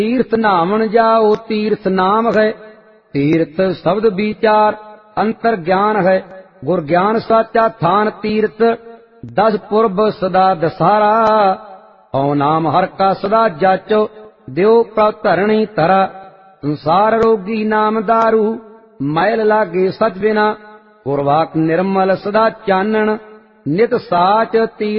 तीर्थ नावन जाओ तीर्थ नाम है, तीर्थ शब्द विचार अंतर ज्ञान है। गुर ज्ञान साचा थान तीर्थ, 10 पुरब सदा दसारा। औ नाम हर का सदा जाचो, देव प्रभ धरणी धरा। संसार रोगी नाम दारू, मैल लागे सच बिना। गुरवाक निर्मल सदा चानन, नित साच तीर्थ